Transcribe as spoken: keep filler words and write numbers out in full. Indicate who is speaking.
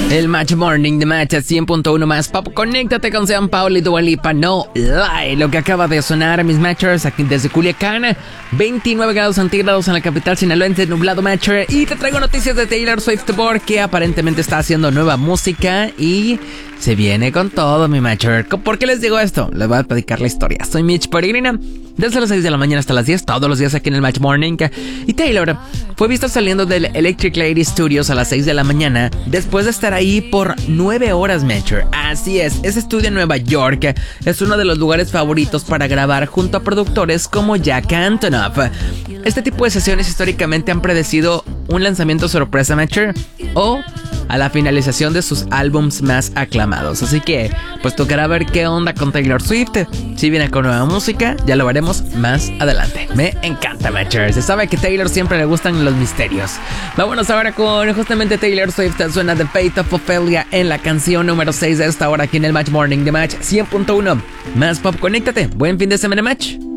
Speaker 1: El Match Morning de Match a cien punto uno más pop. Conéctate con Sean Paul y Dua Lipa, No Lie. Lo que acaba de sonar, mis Matchers, aquí desde Culiacán. veintinueve grados centígrados en la capital sinaloense, nublado Matcher. Y te traigo noticias de Taylor Swift, porque aparentemente está haciendo nueva música y se viene con todo, mi Matcher. ¿Por qué les digo esto? Les voy a platicar la historia. Soy Mitch Peregrina, desde las seis de la mañana hasta las diez, todos los días aquí en el Match Morning. Y Taylor fue vista saliendo del Electric Lady Studios a las seis de la mañana, después de estar ahí por nueve horas, Matcher. Así es, ese estudio en Nueva York es uno de los lugares favoritos para grabar junto a productores como Jack Antonoff. Este tipo de sesiones históricamente han predecido un lanzamiento sorpresa, Matcher, o a la finalización de sus álbums más aclamados. Así que, pues tocará ver qué onda con Taylor Swift. Si viene con nueva música, ya lo veremos más adelante. Me encanta, Matcher. Se sabe que a Taylor siempre le gustan los misterios. Vámonos ahora con justamente Taylor Swift. Suena The Fate of Ophelia en la canción número seis de esta hora aquí en el Match Morning de Match cien punto uno. Más pop, conéctate. Buen fin de semana, Match.